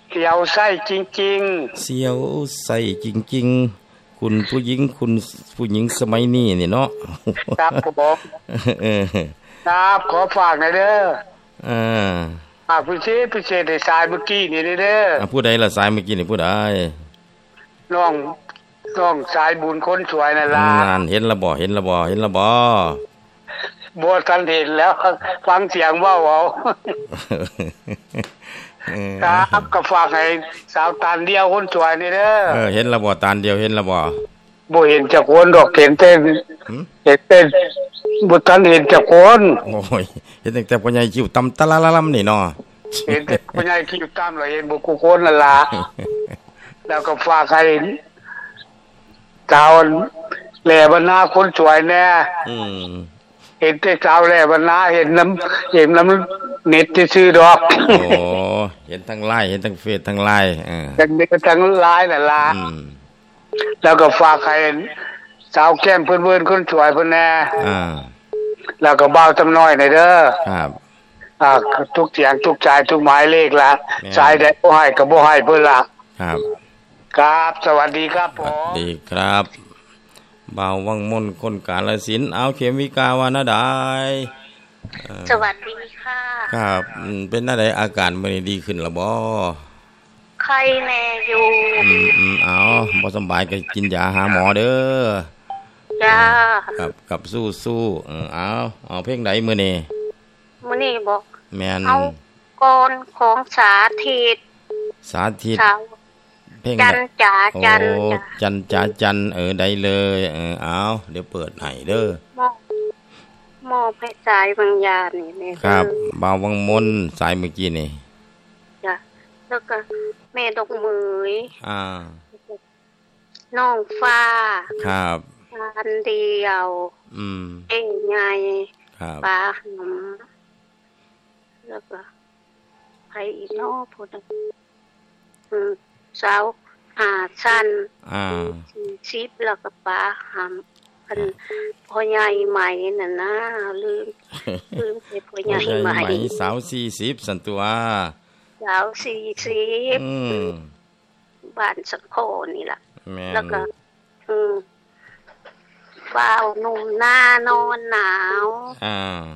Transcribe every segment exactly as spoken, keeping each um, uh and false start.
เสียวไส้จริงๆเสียวไส้จริงๆคุณผู้หญิงคุณผู้หญิงสมัยนี้นี่เนาะครับผมครับขอฝากหน่อยเด้ออ่าฝากพิเศษพิเศษในสายเมื่อกี้นี่เด้อผู้ใดล่ะสายเมื่อกี้นี่ผู้ใดน้องน้องสายบุญคนสวยนั่นล่ะนั่นเห็นละบ่เห็นละบ่เห็นละบ่บ่ทันเห็นแล้วฟังเสียงเว้าเอาครับก็ฝากให้สาวตาเดียวคนสวยนี่เด้อเออเห็นละบ่ตาเดียวเห็นละบ่บ่เห็นจักคนดอกเห็นเต้นเห็นเต้นบ่ทันเห็นจักคนโอ้ยเห็นแต่พ่อใหญ่คิ้วตำตะละละลำนี่เนาะเห็นแต่พ่อใหญ่คิ้วตำแล้วเห็นบ่กูคนนั่นล่ะแล้วก็ฝากให้สาวแหล่บรรณาคนสวยแน่อืมเห็นแต่สาวแหล่บรรณาเห็นน้ำเห็นน้ำเน็ตซื่อๆดอกโอ้เห็นทั้งไลน์เห็นทั้งเฟซทั้งไลน์เออทั้งเน็ตทั้งไลน์นั่นล่ะอืมแล้วก็ฝากให้สาวแก้มเพิ่นๆคนสวยเพิ่นแน่อ่าแล้วก็บ่าวจำน้อยหน่อยเด้อครับอ่าทุกเสียงทุกใจทุกหมายเลขล่ะสายใดบ่ให้ก็บ่ให้เพิ่นล่ะครับครับสวัสดีครับผมสวัสดีครับบ่าววังมนคนกาฬสินธุ์เอาเขมิกาวานาดายสวัสดีค่ะครับเป็นอะไรอาการมื้อนี้ดีขึ้นแล้วบ่ไข้แน่อยู่อืมๆเอาบ่สบายก็กินยาหาหมอเด้อจ้ากับกับสู้ๆเออเอาเอาเพลงใดมื้อนี้มื้อนี้บ่แม่นเอาก่อนของสาธิตสาธิตเพลงจันจ๋าจันจันจ๋าจันเออได้เลยเออเอาเดี๋ยวเปิดให้เด้อมอบให้สายบางยานี่แม่ครับบ่าววังมนสายเมื่อกี้นี่จ้ะแล้วก็แม่ดอกเหมยอ่าน้องฟ้าครับอันเดียวอืมเอ้ยใหญ่ครับปลาหอมแล้วก็ไผอีกเนาะพุ่นอืมสาวอ่าชันอ่าชิปแล้วก็ปลาหำอันพ่อใหญ่ใหม่น่ะนะลืมลืมไปพ่อใหญ่ใหม่สาวสี่สิบสันตัวสาวสี่สิบอืมบ้านสักโคนี่ล่ะแล้วก็อืมบ่าวหนุ่มหน้านอนหนาวอ่า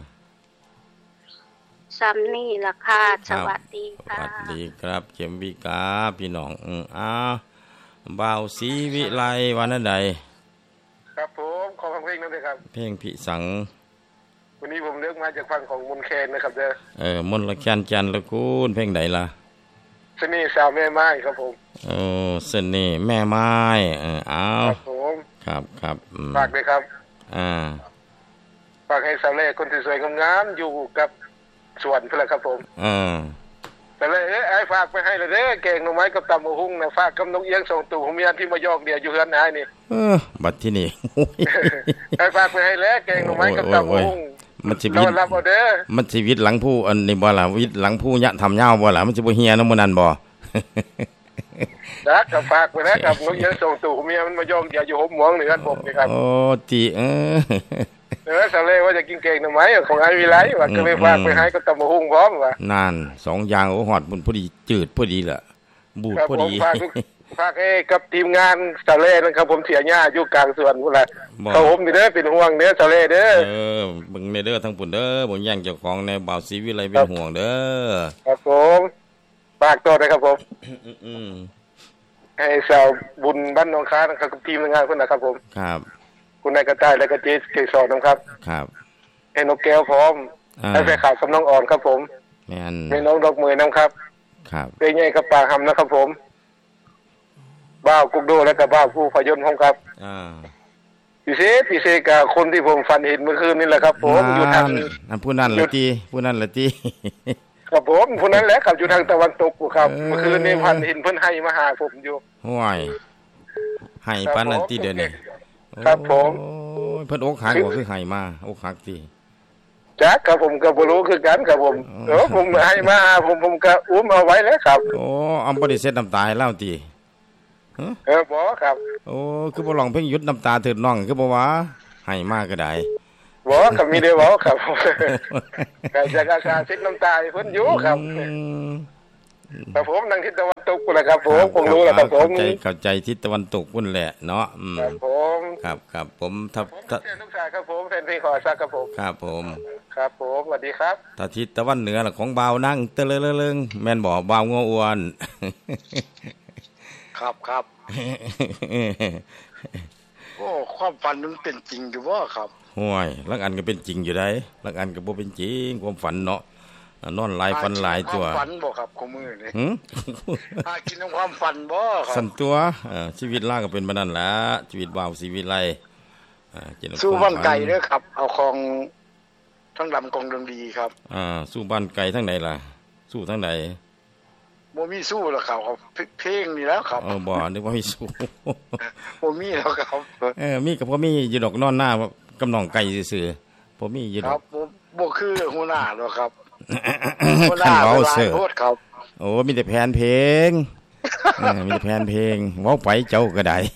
ซ้ำนี่ล่ะค่ะสวัสดีค่ะสวัสดีครับเจมวิกาพี่น้องอืออ้าบ่าวศรีวิไลวันนั้นใดครับผมขอฟังเพลงนั้นด้วยครับเพลงพิสังวันนี้ผมเลือกมาจากฝั่งของมนแคนนะครับเด้อเออมนละแคนจันละคุณเพลงใดล่ะเสน่ห์สาวแม่ไม้ครับผมเออเสน่ห์แม่ไม้เอออ้าวครับผมครับครับฝากด้วยครับอ่าฝากให้สาวแรกคนสวยๆงามๆอยู่กับสวนเพื่อนครับผมอ่าแต่เลยไอ้ฝากไปให้เลยเด้อแกงหน่อไม้กับตำมะฮุ่งนะฝากกับนกเอี้ยงสองตัวผมมีอันที่มายอกเดียวอยู่เฮือนนายนี่เออบัดที่นี่ไอ้ฝากไปให้แล้วแกงหน่อไม้กับตำมะฮุ่งมันชีวิตรับเอาเด้อมันชีวิตหลังผู้อันนี้บ่ล่ะวิตหลังผู้ยะทำยาวบ่ล่ะมันสิบ่เฮียนำมื้อนั้นบ่นะก็ฝากไปแล้วกับนกเอี้ยงสองตัวผมมีมันมายอกเดียวอยู่หบหมวงนี่ครับผมนี่ครับโอ้ติเออเออสะเลว่าจะกินเก่งหน่อไม้ของไอ้วิไลว่าก็เลยฝากไปให้ก็ตำมะฮุ่งพร้อมว่านั่นสองอย่างโอ้ฮอดพุ่นพอดีจืดพอดีล่ะบูดพอดีฝากฝากให้กับทีมงานสะเลนะครับผมเสียหญ้าอยู่กลางสวนพุ่นล่ะเขาผมนี่เด้อเป็นห่วงเด้อสะเลเด้อเออเบิ่งในเด้อทั้งพุ่นเด้อบ่แย่งเจ้าของในบ่าวศรีวิไลเป็นห่วงเด้อครับผมฝากต่อด้วยครับผมอืมให้สาวบุญบ้านหนองค้านะครับกับทีมงานเพิ่นนะครับผมครับคุณนายกระต่ายและก็เจ๊เกษรนะครับครับให้นกแก้วพร้อมให้แฟนข่าวกับน้องอ่อนครับผมแม่นให้น้องดอกเหมยนำครับครับเป็นไงกับปากหำนะครับผมบ้าวกุกโดและก็บ้าวผู้พยนต์พร้อมครับอ่าพิเศษพิเศษกับคนที่ผมฝันเห็นเมื่อคืนนี่แหละครับผมอยู่ทางนั่นผู้นั้นล่ะติผู้นั้นล่ะติครับผมผู้นั้นแหละครับอยู่ทางตะวันตกครับเมื่อคืนนี้ฝันเห็นเพิ่นให้มาหาผมอยู่ห้วยให้ปานนั้นติเด้อนี่ครับผมเพิ่นอกหักบ่คือให้มาอกหักติจักครับผมก็บ่รู้คือกันครับผมเออผมให้มาผมผมก็อุ้มเอาไว้แล้วครับโอ้อำบ่ได้เช็ดน้ำตาให้เราติฮะเออบ่ครับโอ้คือบ่ร้องเพลงหยุดน้ำตาเถิดน้องคือบ่ว่าให้มาก็ได้บ่ก็มีได้บ่ครับก็จะกะเช็ดน้ำตาให้เพิ่นอยู่ครับครับผมนั่งทิศตะวันตกนะครับผมผมรู้แล้วครับผมเข้าใจเข้าใจทิศตะวันตกพุ่นแหละเนาะอืมครับผมครับครับผมถ้าถ้าลูกชายครับผมแฟนเพลงขอซักครับผมครับผมครับผมสวัสดีครับถ้าทิศตะวันเหนือล่ะของบ่าวนั่งเตะเลอะเลิงแม่นบ่บ่าวงัวอ้วนครับครับโอ้ความฝันมันเป็นจริงอยู่บ่ครับห่วยลักอันก็เป็นจริงอยู่ได้ลักอันก็บ่เป็นจริงความฝันเนาะนอนหลายฝันหลายตัวฝันบ่ครับของมือนี่หึหากินความฝันบ่ครับสั่นตัวเอ่อชีวิตล่าก็เป็นแบบนั้นแหละชีวิตบ่าวชีวิตไรอ่ากินสู้บ้านไก่เด้อครับเอาของทั้งลำกองดงดีครับอ่าสู้บ้านไก่ทั้งไหนล่ะสู้ทั้งไหนบ่มีสู้แล้วครับเพลงนี่แล้วครับเออบ่นึกว่ามีสู้บ่มีแล้วครับเออมีก็บ่มีอยู่ดอกนอนหน้ากำนองไก่ซื่อๆบ่มีอยู่ดอกครับบ่คือหัวหน้าดอกครับหัวหน้าเว้าเสิร์ฟครับโอ้มีแต่แผนเพลงเออมีแต่แผนเพลงเว้าไปเจ้าก็ได้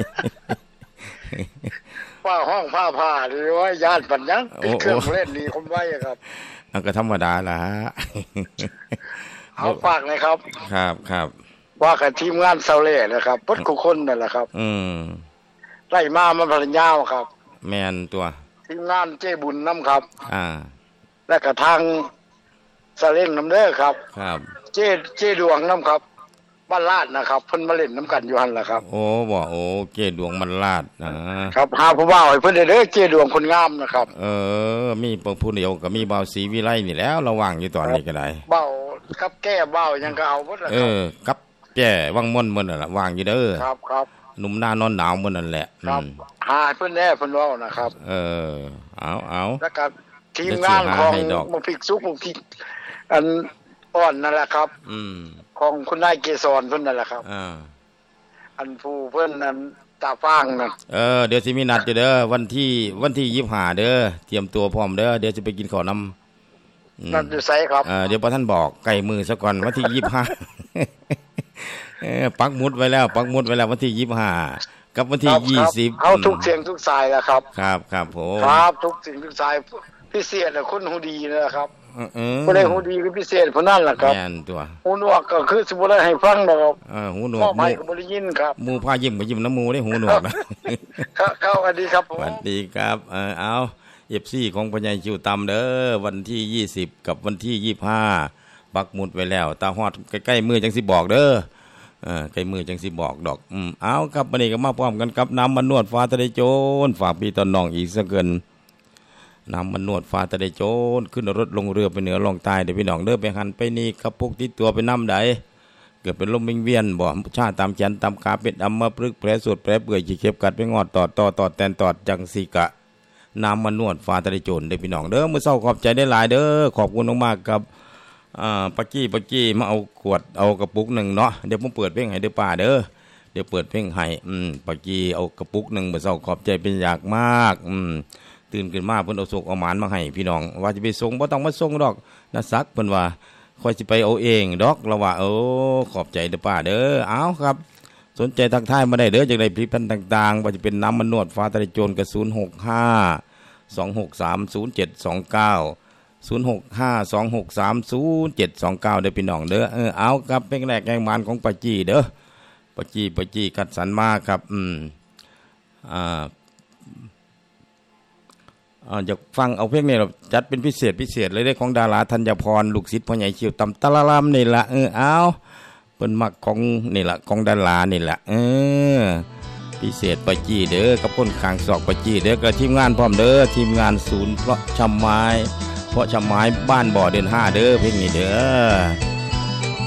ว่าห้องผ้าผ้าหรือว่าญาติปัญญังเป็นเครื่องเล่นนี่คนไว้ครับอันก็ธรรมดาล่ะเอาฝากเลยครับครับครับว่ากับทีมงานเซาเล่นะครับเพิ่นทุกคนนั่นแหละครับอืมไล่มามันพลันยาวครับแม่นตัวทีมงานเจ้บุญนำครับอ่าและก็ทางซาเล้งนำเด้อครับครับเจ้เจ้ดวงนำครับบ้านลาดนะครับเพิ่นมาเล่นนำกันอยู่หั่นล่ะครับโอ้บ่โอ้เจ้ดวงบ้านลาดอ่าครับหาผู้บ่าวให้เพิ่นเด้อเจ้ดวงคนงามนะครับเออมีผู้เดียวก็มีบ่าวศรีวิไลนี่แล้วระวังอยู่ตอนนี้ก็ได้บ่าวกับแก้บ่าวยังก็เอาหมดล่ะครับเออกับแก้วังม่นมื้อนั่นล่ะวางอยู่เด้อครับครับหนุ่มหน้านอนหนาวมื้อนั่นแหละครับหาเพิ่นแน่เพิ่นเว้านะครับเออเอาๆแล้วก็ทีมงานของบ่พริกสุกบ่พริกอันอ่อนนั่นแหละครับอืมของคุณนายเกษรเพิ่นนั่นแหละครับอ่าอันผู้เพิ่นนั้นตาฟางนั่นเออเดี๋ยวสิมีนัดอยู่เด้อวันที่วันที่ยี่สิบห้าเด้อเตรียมตัวพร้อมเด้อเดี๋ยวสิไปกินข้าวนำนั่นอยู่ไสครับเออเดี๋ยวบ่ทันบอกใกล้มือซะก่อนวันที่ยี่สิบห้าเออปักหมุดไว้แล้วปักหมุดไว้แล้ววันที่ยี่สิบห้ากับวันที่ยี่สิบเอาทุกเสียงทุกสายแล้วครับครับครับผมครับทุกสิ่งทุกสายพิเศษน่ะคนฮู้ดีนะครับเออบ่ได้ฮู้ดีคือพิเศษผู้นั้นล่ะครับแม่นตัวฮู้หนวกก็คือสิบ่ได้ให้ฟังดอกเออหูหนวกไม่ก็บ่ได้ยินครับหมู่พายิ้มก็ยิ้มน้ำหมู่ได้หูหนวกนะครับครับสวัสดีครับผมสวัสดีครับเออเอา เอฟ ซี ของพ่อใหญ่ชิวตำเด้อวันที่ยี่สิบกับวันที่ยี่สิบห้าปักหมุดไว้แล้วตาฮอดใกล้ๆมือจังสิบอกเด้อเออใกล้มือจังสิบอกดอกอืมเอาครับวันนี้ก็มาพร้อมกันกับน้ำมันนวดฟ้าทะเลโจรฝากพี่ตอนน้องอีกสักเกินน้ำมันนวดฟ้าทะเลโจรขึ้นรถลงเรือไปเหนือลงใต้เดี๋ยวพี่น้องเด้อไปหันไปนี่ครับพวกที่ตัวไปน้ำใดเกิดเป็นลมวิงเวียนบ่ชาตามแขนตามขาเป็นอัมพฤกษ์แผลสดแผลเปื่อยขี้เข็บกัดไปงอดตอดตอตอดแตนตอดจังสีกะน้ำมันนวดฟ้าทะเลโจรเด้อพี่น้องเด้อมื้อเช้าขอบใจได้หลายเด้อขอบคุณมากๆครับอ่าปักกี้ปักกี้มาเอาขวดเอากระปุกหนึ่งเนาะเดี๋ยวผมเปิดเพลงให้เด้อป้าเด้อเดี๋ยวเปิดเพลงให้อืมปักกี้เอากระปุกหนึ่งมื้อเช้าขอบใจเป็นอย่างมากอืมตื่นขึ้นมาเพิ่นเอาสุกเอาหมานมาให้พี่น้องว่าจะไปส่งบ่ต้องมาส่งดอกนะซักเพิ่นว่าค่อยสิไปเอาเองดอกเราว่าโอ้ขอบใจเด้อป้าเด้อเอาครับสนใจทักทายมาได้เด้อจากได้ผลิตภัณฑ์ต่างๆว่าจะเป็นน้ำมันนวดฟ้าทะเลโจรก็ศูนย์ หก ห้า สอง หก สาม ศูนย์ เจ็ด สอง เก้า ศูนย์ หก ห้า สอง หก สาม ศูนย์ เจ็ด สอง เก้าเด้อพี่น้องเด้อเออเอาครับเพลงแรกแห่งมานของปัจจีเด้อปัจจีปัจจีคัดสรรมาครับอืมอ่าอ่าอยากฟังเอาเพลงนี้เราจัดเป็นพิเศษพิเศษเลยได้ของดาราธัญพรลูกศิษย์พ่อใหญ่ชิวตำตะละลำนี่ล่ะเออเอาเพิ่นมักของนี่ล่ะของดารานี่ล่ะเออพิเศษปัจจีเด้อกับคนข้างศอกปัจจีเด้อกับทีมงานพร้อมเด้อทีมงานศูนย์เพราะชำไม้เพราะชำไม้บ้านบ่อเด่นห้าเด้อเพลงนี้เด้อ